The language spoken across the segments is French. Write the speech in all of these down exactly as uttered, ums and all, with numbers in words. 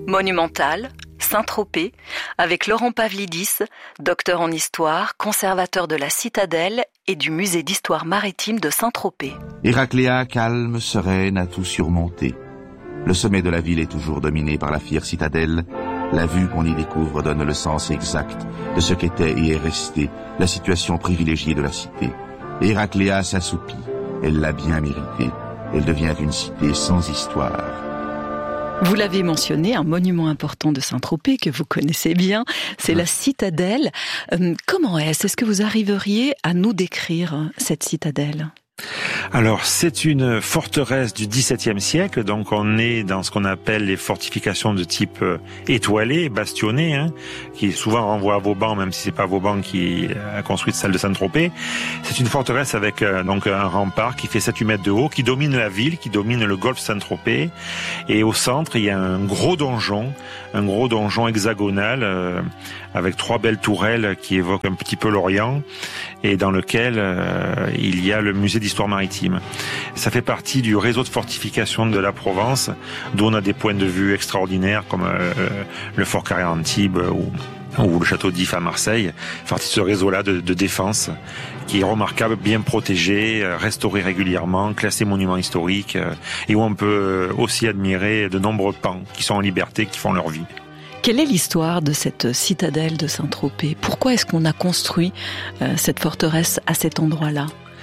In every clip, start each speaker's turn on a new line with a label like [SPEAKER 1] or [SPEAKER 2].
[SPEAKER 1] Monumental, Saint-Tropez, avec Laurent Pavlidis, docteur en histoire, conservateur de la Citadelle et du musée d'histoire maritime de Saint-Tropez.
[SPEAKER 2] Héracléa, calme, sereine, a tout surmonté. Le sommet de la ville est toujours dominé par la fière citadelle. La vue qu'on y découvre donne le sens exact de ce qu'était et est resté la situation privilégiée de la cité. Héracléa s'assoupit. Elle l'a bien mérité. Elle devient une cité sans histoire.
[SPEAKER 1] Vous l'avez mentionné, un monument important de Saint-Tropez que vous connaissez bien, c'est la citadelle. Euh, comment est-ce ? Est-ce que vous arriveriez à nous décrire cette citadelle ?
[SPEAKER 3] Alors, c'est une forteresse du dix-septième siècle, donc on est dans ce qu'on appelle les fortifications de type étoilé, bastionné, hein, qui souvent renvoie à Vauban, même si c'est pas Vauban qui a construit celle de Saint-Tropez. C'est une forteresse avec euh, donc un rempart qui fait sept à huit mètres de haut, qui domine la ville, qui domine le golfe Saint-Tropez. Et au centre, il y a un gros donjon, un gros donjon hexagonal, euh, avec trois belles tourelles qui évoquent un petit peu l'Orient, et dans lequel euh, il y a le musée d'histoire maritime. Ça fait partie du réseau de fortification de la Provence, d'où on a des points de vue extraordinaires comme euh, le fort Carré à Antibes ou, ou le château d'If à Marseille. Fait partie de ce réseau-là de, de défense qui est remarquable, bien protégé, restauré régulièrement, classé monument historique, et où on peut aussi admirer de nombreux pans qui sont en liberté, qui font leur vie.
[SPEAKER 1] Quelle est l'histoire de cette citadelle de Saint-Tropez ? Pourquoi est-ce qu'on a construit euh, cette forteresse à cet endroit-là ?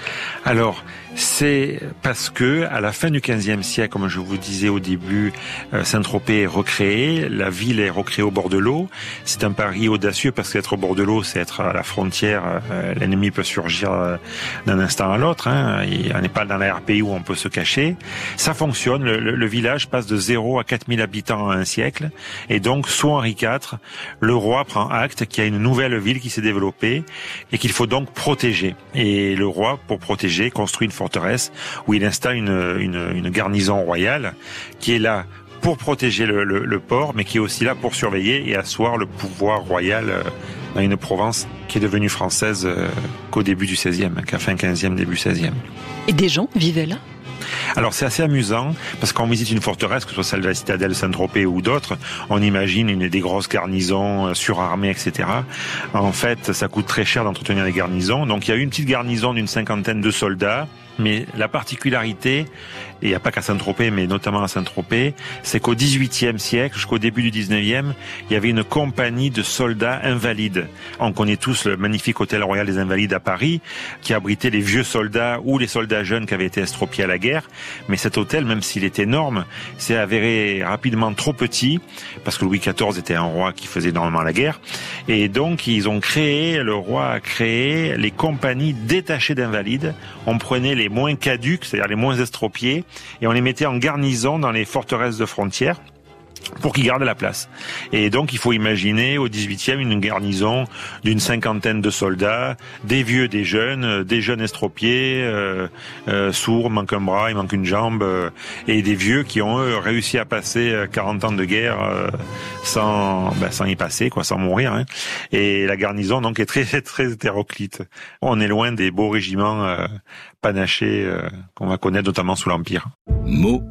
[SPEAKER 3] Alors, c'est parce que à la fin du quinzième siècle, comme je vous disais au début, Saint-Tropez est recréé, la ville est recréée au bord de l'eau. C'est un pari audacieux parce qu'être au bord de l'eau, c'est être à la frontière. L'ennemi peut surgir d'un instant à l'autre. Hein. On n'est pas dans la R P I où on peut se cacher. Ça fonctionne. Le, le, le village passe de zéro à quatre mille habitants en un siècle. Et donc, sous Henri quatre, le roi prend acte qu'il y a une nouvelle ville qui s'est développée et qu'il faut donc protéger. Et le roi, pour protéger, construit une forteresse où il installe une, une, une garnison royale qui est là pour protéger le, le, le port, mais qui est aussi là pour surveiller et asseoir le pouvoir royal dans une Provence qui est devenue française qu'au début du seizième, qu'à fin quinzième, début seizième.
[SPEAKER 1] Et des gens vivaient là ?
[SPEAKER 3] Alors c'est assez amusant parce qu'on visite une forteresse, que ce soit celle de la citadelle de Saint-Tropez ou d'autres, on imagine une des grosses garnisons surarmées, et cetera. En fait, ça coûte très cher d'entretenir les garnisons. Donc il y a eu une petite garnison d'une cinquantaine de soldats. Mais la particularité, et il n'y a pas qu'à Saint-Tropez, mais notamment à Saint-Tropez, c'est qu'au dix-huitième siècle, jusqu'au début du dix-neuvième, il y avait une compagnie de soldats invalides. On connaît tous le magnifique hôtel royal des Invalides à Paris, qui abritait les vieux soldats ou les soldats jeunes qui avaient été estropiés à la guerre. Mais cet hôtel, même s'il est énorme, s'est avéré rapidement trop petit, parce que Louis quatorze était un roi qui faisait énormément la guerre. Et donc, ils ont créé, le roi a créé les compagnies détachées d'invalides. On prenait les les moins caducs, c'est-à-dire les moins estropiés, et on les mettait en garnison dans les forteresses de frontières pour qu'ils gardent la place. Et donc, il faut imaginer au dix-huitième une garnison d'une cinquantaine de soldats, des vieux, des jeunes, des jeunes estropiés, euh, euh, sourds, manquent un bras, il manque une jambe, euh, et des vieux qui ont eux, réussi à passer quarante ans de guerre euh, sans, ben, sans y passer, quoi, sans mourir. Hein. Et la garnison donc est très très hétéroclite. On est loin des beaux régiments euh, panachés euh, qu'on va connaître notamment sous l'Empire.
[SPEAKER 4] Monument.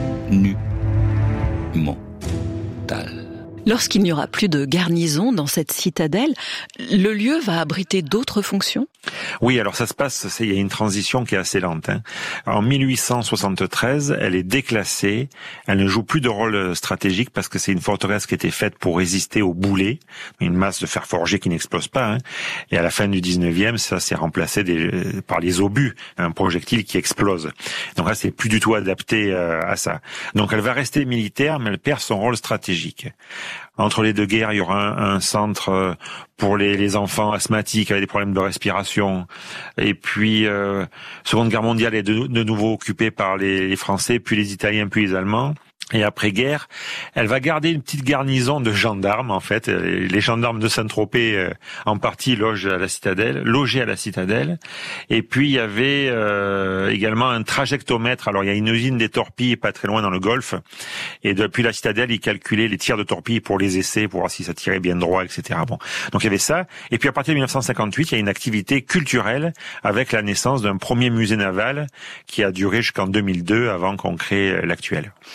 [SPEAKER 1] Lorsqu'il n'y aura plus de garnison dans cette citadelle, le lieu va abriter d'autres fonctions ?
[SPEAKER 3] Oui, alors ça se passe, c'est, il y a une transition qui est assez lente. Hein. En mille huit cent soixante-treize, elle est déclassée, elle ne joue plus de rôle stratégique parce que c'est une forteresse qui était faite pour résister aux boulets, une masse de fer forgé qui n'explose pas. Hein. Et à la fin du dix-neuvième, ça s'est remplacé des, par les obus, un projectile qui explose. Donc là, c'est plus du tout adapté euh, à ça. Donc elle va rester militaire, mais elle perd son rôle stratégique. Entre les deux guerres, il y aura un, un centre pour les, les enfants asthmatiques avec des problèmes de respiration. Et puis, euh, Seconde Guerre mondiale est de, de nouveau occupée par les, les Français, puis les Italiens, puis les Allemands. Et après-guerre, elle va garder une petite garnison de gendarmes, en fait. Les gendarmes de Saint-Tropez, euh, en partie, logent à la citadelle, logés à la citadelle. Et puis, il y avait euh, également un trajectomètre. Alors, il y a une usine des torpilles pas très loin dans le Golfe. Et depuis la citadelle, ils calculaient les tirs de torpilles pour les essais, pour voir si ça tirait bien droit, et cetera. Bon. Donc, il y avait ça. Et puis, à partir de dix-neuf cent cinquante-huit, il y a une activité culturelle avec la naissance d'un premier musée naval qui a duré jusqu'en deux mille deux avant qu'on crée l'actuel.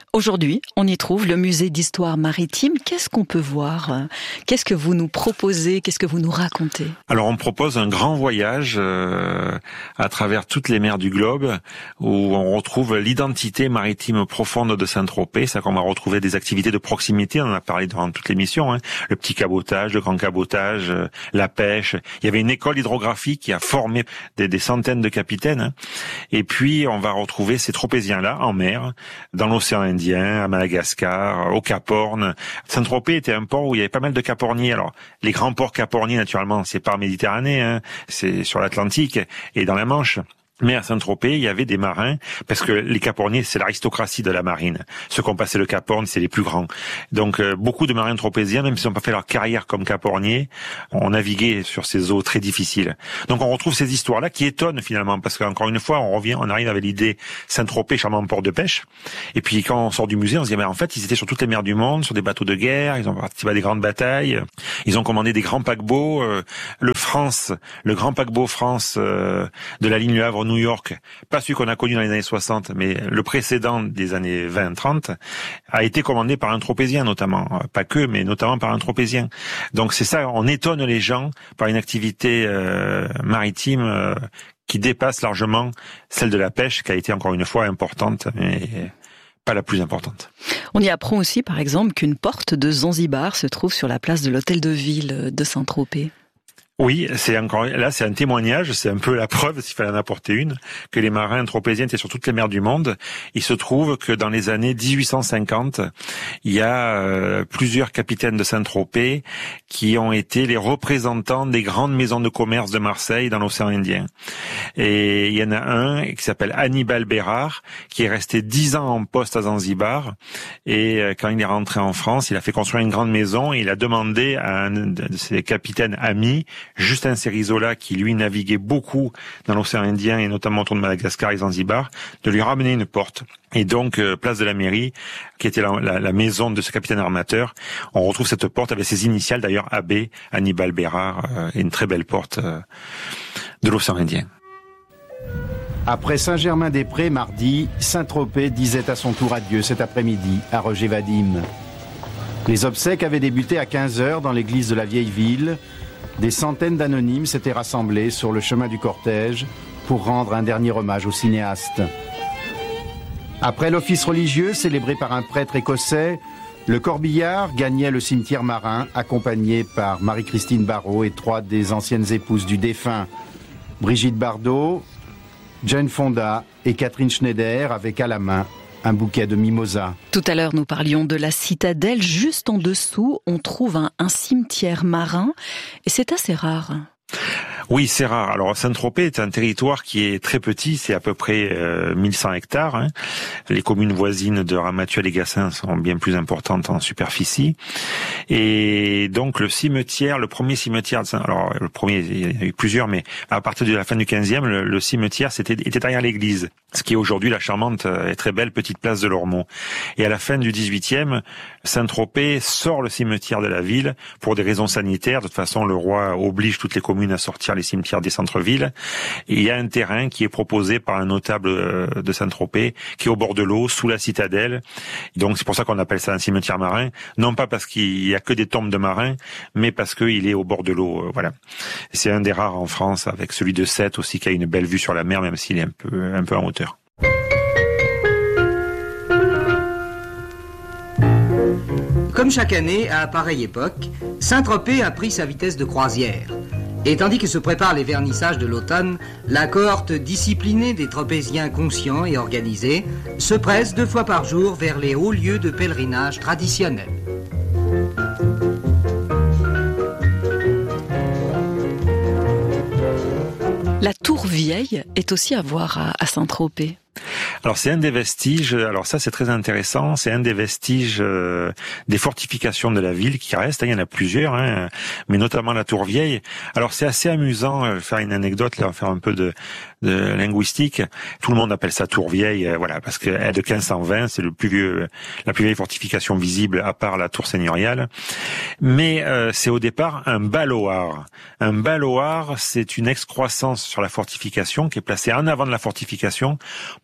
[SPEAKER 1] Aujourd'hui, on y trouve le musée d'histoire maritime. Qu'est-ce qu'on peut voir? Qu'est-ce que vous nous proposez? Qu'est-ce que vous nous racontez?
[SPEAKER 3] Alors, on propose un grand voyage euh, à travers toutes les mers du globe, où on retrouve l'identité maritime profonde de Saint-Tropez. C'est qu'on va retrouver des activités de proximité. On en a parlé durant toute l'émission. Hein. Le petit cabotage, le grand cabotage, euh, la pêche. Il y avait une école hydrographique qui a formé des, des centaines de capitaines. Hein. Et puis, on va retrouver ces Tropéziens-là en mer, dans l'océan Indien, à Madagascar, au Cap Horn. Saint-Tropez était un port où il y avait pas mal de caporniers. Alors, les grands ports caporniers, naturellement, c'est pas en Méditerranée, hein, c'est sur l'Atlantique et dans la Manche. Mais à Saint-Tropez, il y avait des marins, parce que les caporniers, c'est l'aristocratie de la marine. Ceux qui ont passé le Cap Horn, c'est les plus grands. Donc, euh, beaucoup de marins tropéziens, même s'ils n'ont pas fait leur carrière comme caporniers, ont navigué sur ces eaux très difficiles. Donc, on retrouve ces histoires-là qui étonnent finalement, parce qu'encore une fois, on revient, on arrive avec l'idée Saint-Tropez, charmant port de pêche. Et puis, quand on sort du musée, on se dit, mais en fait, ils étaient sur toutes les mers du monde, sur des bateaux de guerre, ils ont participé à des grandes batailles, ils ont commandé des grands paquebots. Euh, le France, le grand paquebot France euh, de la ligne Le Havre New York, pas celui qu'on a connu dans les années soixante, mais le précédent des années vingt trente, a été commandé par un Tropézien notamment. Pas que, mais notamment par un Tropézien. Donc c'est ça, on étonne les gens par une activité euh, maritime euh, qui dépasse largement celle de la pêche, qui a été encore une fois importante, mais pas la plus importante.
[SPEAKER 1] On y apprend aussi, par exemple, qu'une porte de Zanzibar se trouve sur la place de l'hôtel de ville de Saint-Tropez.
[SPEAKER 3] Oui, c'est encore là, c'est un témoignage, c'est un peu la preuve, s'il fallait en apporter une, que les marins tropéziens étaient sur toutes les mers du monde. Il se trouve que dans les années dix-huit cent cinquante, il y a euh, plusieurs capitaines de Saint-Tropez qui ont été les représentants des grandes maisons de commerce de Marseille dans l'océan Indien. Et il y en a un qui s'appelle Hannibal Bérard, qui est resté dix ans en poste à Zanzibar. Et euh, quand il est rentré en France, il a fait construire une grande maison et il a demandé à un de ses capitaines amis, Justin Cerizola, qui lui naviguait beaucoup dans l'océan Indien et notamment autour de Madagascar et Zanzibar, de lui ramener une porte. Et donc, euh, place de la mairie, qui était la, la, la maison de ce capitaine armateur, on retrouve cette porte avec ses initiales, d'ailleurs A B, Hannibal Bérard, euh, et une très belle porte euh, de l'océan Indien.
[SPEAKER 4] Après Saint-Germain-des-Prés, mardi, Saint-Tropez disait à son tour adieu cet après-midi à Roger Vadim. Les obsèques avaient débuté à quinze heures dans l'église de la vieille ville. Des centaines d'anonymes s'étaient rassemblés sur le chemin du cortège pour rendre un dernier hommage au cinéaste. Après l'office religieux célébré par un prêtre écossais, le corbillard gagnait le cimetière marin accompagné par Marie-Christine Barrault et trois des anciennes épouses du défunt, Brigitte Bardot, Jane Fonda et Catherine Schneider, avec à la main un bouquet de mimosas.
[SPEAKER 1] Tout à l'heure, nous parlions de la citadelle. Juste en dessous, on trouve un, un cimetière marin et c'est assez rare.
[SPEAKER 3] Oui, c'est rare. Alors, Saint-Tropez est un territoire qui est très petit, c'est à peu près euh, mille cent hectares. Hein. Les communes voisines de Ramatuelle et Gassin sont bien plus importantes en superficie. Et donc, le cimetière, le premier cimetière, de Saint... alors le premier, il y en a eu plusieurs, mais à partir de la fin du quinzième, le, le cimetière c'était, était derrière l'église, ce qui est aujourd'hui la charmante et très belle petite place de l'Ormeau. Et à la fin du dix-huitième, Saint-Tropez sort le cimetière de la ville pour des raisons sanitaires. De toute façon, le roi oblige toutes les communes à sortir les cimetières des centres-villes. Et il y a un terrain qui est proposé par un notable de Saint-Tropez, qui est au bord de l'eau, sous la citadelle. Donc c'est pour ça qu'on appelle ça un cimetière marin. Non pas parce qu'il y a que des tombes de marins, mais parce qu'il est au bord de l'eau. Voilà. C'est un des rares en France, avec celui de Sète aussi, qui a une belle vue sur la mer, même s'il est un peu, un peu en hauteur.
[SPEAKER 5] Comme chaque année, à pareille époque, Saint-Tropez a pris sa vitesse de croisière. Et tandis que se préparent les vernissages de l'automne, la cohorte disciplinée des Tropéziens conscients et organisés se presse deux fois par jour vers les hauts lieux de pèlerinage traditionnels.
[SPEAKER 1] La tour vieille est aussi à voir à, à Saint-Tropez.
[SPEAKER 3] Alors c'est un des vestiges, alors ça c'est très intéressant, c'est un des vestiges euh, des fortifications de la ville qui restent, hein, il y en a plusieurs, hein, mais notamment la tour vieille. Alors c'est assez amusant, euh, faire une anecdote, là, faire un peu de, de linguistique. Tout le monde appelle ça tour vieille, euh, voilà, parce qu'elle est de quinze cent vingt, c'est le plus vieux, la plus vieille fortification visible à part la tour seigneuriale. Mais euh, c'est au départ un balloir. Un balloir, c'est une excroissance sur la fortification qui est placée en avant de la fortification pour pouvoir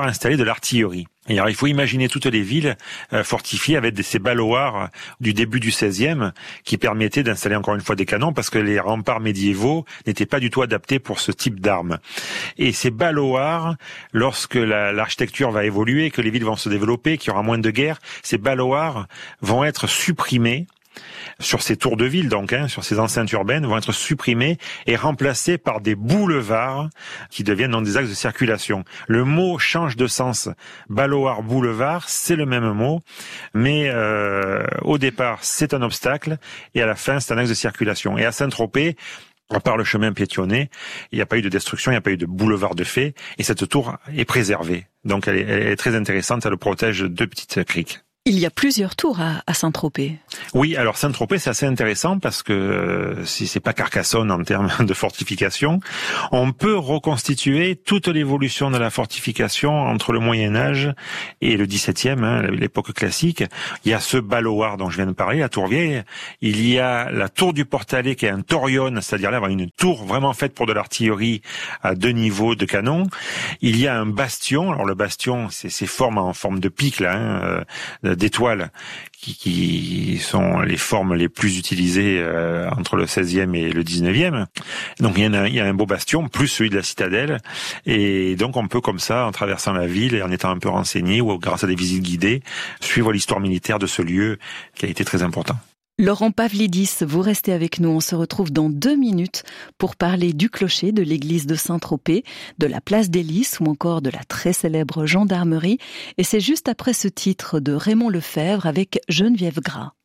[SPEAKER 3] installer de l'artillerie. Et alors, il faut imaginer toutes les villes euh, fortifiées avec des, ces balloirs du début du seizième qui permettaient d'installer encore une fois des canons parce que les remparts médiévaux n'étaient pas du tout adaptés pour ce type d'armes. Et ces balloirs, lorsque la, l'architecture va évoluer, que les villes vont se développer, qu'il y aura moins de guerre, ces balloirs vont être supprimés sur ces tours de ville, donc, hein, sur ces enceintes urbaines, vont être supprimés et remplacés par des boulevards qui deviennent donc des axes de circulation. Le mot change de sens. Balloir, boulevard, c'est le même mot, mais euh, au départ, c'est un obstacle et à la fin, c'est un axe de circulation. Et à Saint-Tropez, à part le chemin piétonné, il n'y a pas eu de destruction, il n'y a pas eu de boulevard de fait, et cette tour est préservée. Donc elle est, elle est très intéressante, elle protège deux petites criques.
[SPEAKER 1] Il y a plusieurs tours à, à Saint-Tropez.
[SPEAKER 3] Oui, alors Saint-Tropez, c'est assez intéressant parce que euh, si c'est pas Carcassonne en termes de fortification, on peut reconstituer toute l'évolution de la fortification entre le Moyen-Âge et le dix-septième, hein, l'époque classique. Il y a ce balloir dont je viens de parler, la tour vieille. Il y a la tour du Portalet qui est un torion, c'est-à-dire là, une tour vraiment faite pour de l'artillerie à deux niveaux de canon. Il y a un bastion. Alors le bastion, c'est ces formes en forme de pic là, hein, euh, d'étoiles qui, qui sont les formes les plus utilisées euh, entre le seizième et le dix-neuvième. Donc il y, a un, il y a un beau bastion, plus celui de la citadelle, et donc on peut comme ça, en traversant la ville et en étant un peu renseigné, ou grâce à des visites guidées, suivre l'histoire militaire de ce lieu qui a été très important.
[SPEAKER 1] Laurent Pavlidis, vous restez avec nous. On se retrouve dans deux minutes pour parler du clocher de l'église de Saint-Tropez, de la place des Lys ou encore de la très célèbre gendarmerie. Et c'est juste après ce titre de Raymond Lefebvre avec Geneviève Gras.